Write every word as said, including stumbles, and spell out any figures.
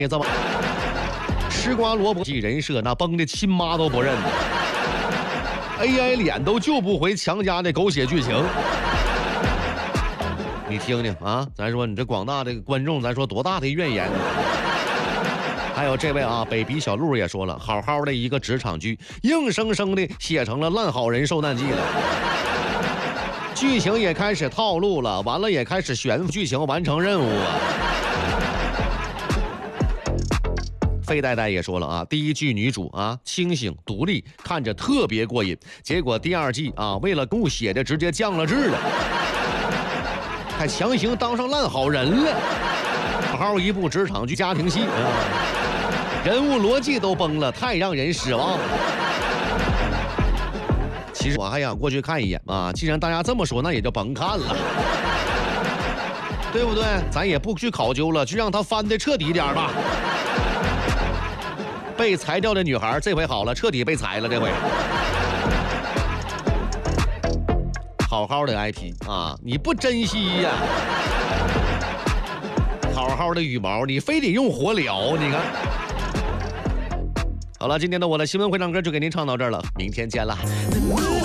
你怎么？吃瓜萝卜人设那崩的亲妈都不认的 ，A I 脸都救不回强加的狗血剧情。你听听啊，咱说你这广大的观众，咱说多大的怨言。还有这位啊，北鼻小鹿也说了，好好的一个职场剧，硬生生的写成了烂好人受难记了。剧情也开始套路了，完了也开始悬浮剧情完成任务啊。费呆呆也说了啊，第一季女主啊清醒独立，看着特别过瘾，结果第二季啊为了误写的直接降了智了，还强行当上烂好人了。好好一部职场剧家庭戏啊，人物逻辑都崩了，太让人失望了。其实我还想过去看一眼啊，既然大家这么说，那也就甭看了，对不对？咱也不去考究了，就让他翻的彻底点吧。被裁掉的女孩这回好了，彻底被裁了，这回。好好的 I P 啊，你不珍惜呀、啊？好好的羽毛，你非得用火燎，你看。好了，今天的我的新闻会唱歌就给您唱到这儿了，明天见了。